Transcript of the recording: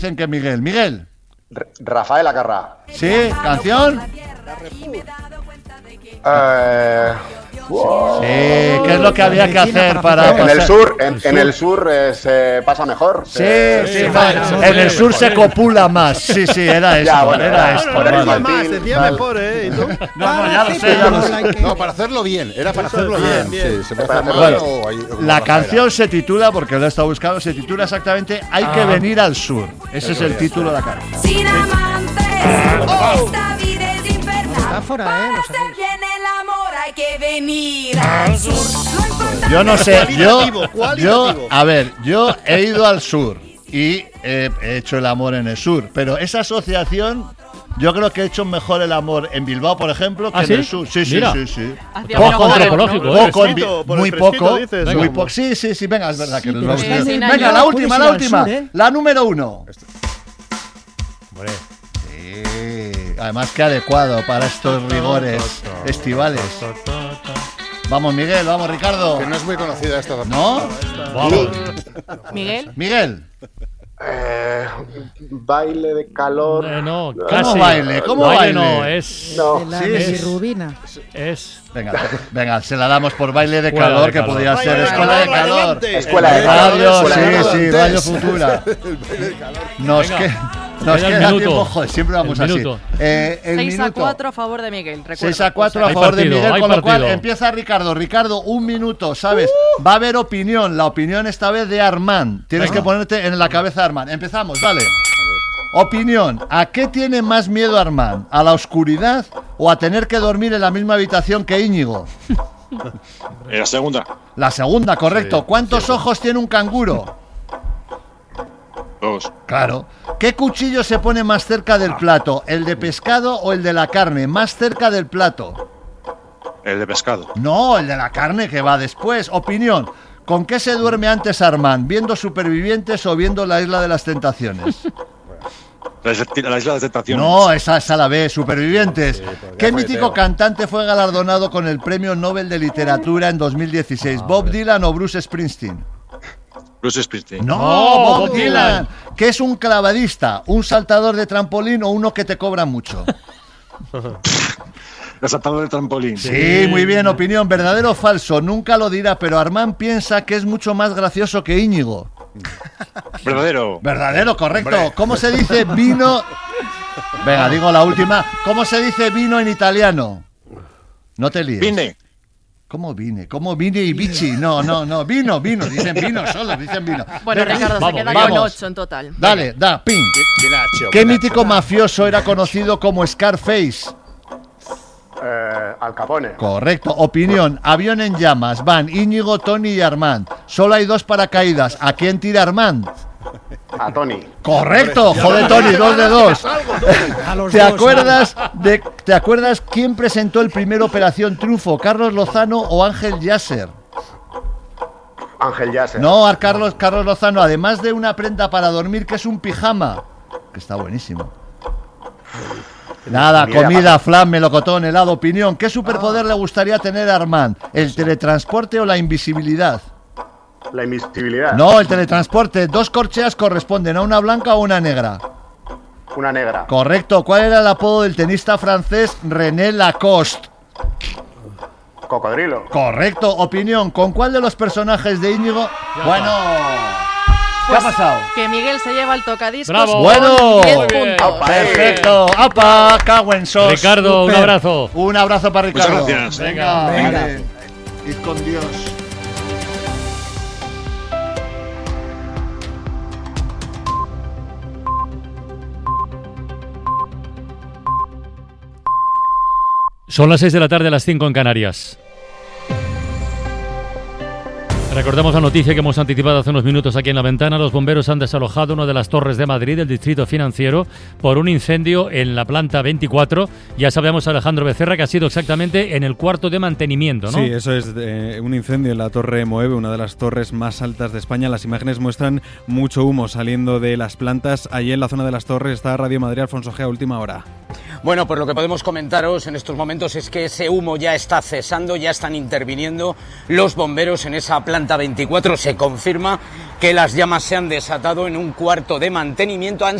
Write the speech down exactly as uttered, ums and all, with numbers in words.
en que Miguel. Miguel. R- Rafael Acarrá. Sí, canción. Eh, Sí, ¿qué es lo que había que hacer para en pasar? el sur, en, en el sur eh, se pasa mejor. Sí, se- sí, se- va, se- en el sur se copula más. Sí, sí, era esto, Ya, bueno, era ya, esto. por el vale. infantil. Más, decía Vale. mejor, ¿eh? ¿Y tú? No, no, ya lo sé, ya lo sé. No, para hacerlo bien, era para hacerlo bien. bien. Sí, se puede hacer Bueno, mal Bueno, o hay- o la Rafaela. canción se titula, porque lo he estado buscando, se titula exactamente Hay que venir al sur. Ese es el título de la canción. Sin amantes, esta vida es infernal. Metáfora, ¿eh? Para Lo hacer sabéis. bien el amor hay que venir al sur. Lo importante Yo no sé, yo, Cualitativo, yo, cualitativo. a ver, yo he ido al sur y he hecho el amor en el sur, pero esa asociación, yo creo que he hecho mejor el amor en Bilbao, por ejemplo, que ¿Ah, en sí? el sur. Sí, sí, Mira. sí, sí. Hacia Poco, Bilbao, antropológico, ¿no? ¿eh? Poco, en Bi- Fresquito, por el muy fresquito, poco, dices. muy Venga. poco. Sí, sí, sí, venga, es verdad que Sí, nos pero vamos es a que ir. sin Venga, años la puedes última, ir la al última, sur, ¿eh? la número uno. Hombre. Sí, además que adecuado para estos rigores estivales. Vamos, Miguel, vamos, Ricardo. Que no es muy conocida esta tampoco. ¿No? Vamos. Miguel. Miguel. eh, baile de calor. Eh, no, ¿Cómo casi. baile? ¿Cómo baile? baile? No, es. No. De la Sí, sí. bilirrubina. Es. Venga, venga, se la damos por baile de Escuela calor, de que calor. podía ser Baile de escuela de calor, calor. adelante. Escuela de Radio, calor, sí, escuela de sí, calor. Radio Futura. Nos, Venga. que, nos Queda el queda minuto. tiempo, joder, siempre vamos El así. minuto. Eh, el seis a minuto. cuatro a favor de Miguel. Recuerda. seis a cuatro a Hay favor de partido, Miguel, hay con lo cual partido. empieza Ricardo. Ricardo, un minuto, ¿sabes? Va a haber opinión, la opinión esta vez de Armand. Tienes Venga. que ponerte en la cabeza de Armand. Empezamos, vale. Opinión, ¿a qué tiene más miedo Armand? ¿A la oscuridad o a tener que dormir en la misma habitación que Íñigo? La segunda. La segunda, correcto. ¿Cuántos ojos tiene un canguro? Dos. Claro. ¿Qué cuchillo se pone más cerca del plato? ¿El de pescado o el de la carne? Más cerca del plato. El de pescado. No, el de la carne que va después. Opinión. ¿Con qué se duerme antes Armand? ¿Viendo Supervivientes o viendo La Isla de las Tentaciones? La isla, la isla de tentaciones. No, esa es a la vez, Supervivientes. Sí, pues ya ¿Qué fue mítico Teo. cantante fue galardonado con el Premio Nobel de Literatura en dos mil dieciséis? ¿Bob Dylan o Bruce Springsteen? Bruce Springsteen. No, No, Bob Bob Dylan. Dylan. ¿Qué es un clavadista? ¿Un saltador de trampolín o uno que te cobra mucho? El saltador de trampolín. Sí, muy bien, opinión. ¿Verdadero o falso? Nunca lo dirá, pero Armand piensa que es mucho más gracioso que Íñigo. Verdadero. Verdadero, correcto. Hombre. ¿Cómo se dice vino? Venga, digo la última. ¿Cómo se dice vino en italiano? No te líes. Vine. ¿Cómo vine? ¿Cómo vine y bichi? No, no, no. Vino, vino. Dicen vino solo, dicen vino. Bueno, Venga, Ricardo, vamos, se queda vamos. con ocho en total. Dale, da, ping. Vinacho, ¿Qué Vinacho. mítico mafioso era conocido como Scarface? Eh, Al Capone. Correcto. Opinión. Avión en llamas. Van Íñigo, Tony y Armand. Solo hay dos paracaídas. ¿A quién tira Armand? A Tony. Correcto. Joder, Tony, dos de dos. A los ¿Te dos, acuerdas de te acuerdas quién presentó el primer Operación Triunfo? ¿Carlos Lozano o Ángel Yasser? Ángel Yasser. No, a Carlos Carlos Lozano, además de una prenda para dormir, que es un pijama, que está buenísimo. Nada, Ni idea, comida, flan, melocotón, helado, opinión. ¿Qué superpoder le gustaría tener a Armand? ¿El teletransporte o la invisibilidad? La invisibilidad. No, el teletransporte. Dos corcheas corresponden a una blanca o una negra. Una negra. Correcto. ¿Cuál era el apodo del tenista francés René Lacoste? Cocodrilo. Correcto. Opinión. ¿Con cuál de los personajes de Íñigo? Bueno. ¿Qué ha pasado? Que Miguel se lleva el tocadiscos. Bravo. con Bueno. diez Muy bien. puntos. Perfecto. ¡Apa! ¡Cago en sos! Ricardo, un Super. abrazo. Un abrazo para Muchas Ricardo. gracias. Venga, Venga. vale. Id con Dios. Son las seis de la tarde, las cinco en Canarias. Recordamos la noticia que hemos anticipado hace unos minutos aquí en La Ventana. Los bomberos han desalojado una de las torres de Madrid, del distrito financiero, por un incendio en la planta veinticuatro. Ya sabemos, Alejandro Becerra, que ha sido exactamente en el cuarto de mantenimiento, ¿no? Sí, eso es eh, un incendio en la Torre Moeve, una de las torres más altas de España. Las imágenes muestran mucho humo saliendo de las plantas. Allí en la zona de las torres está Radio Madrid, Alfonso Gea, última hora. Bueno, pues lo que podemos comentaros en estos momentos es que ese humo ya está cesando, ya están interviniendo los bomberos en esa planta veinticuatro. Se confirma que las llamas se han desatado en un cuarto de mantenimiento. Han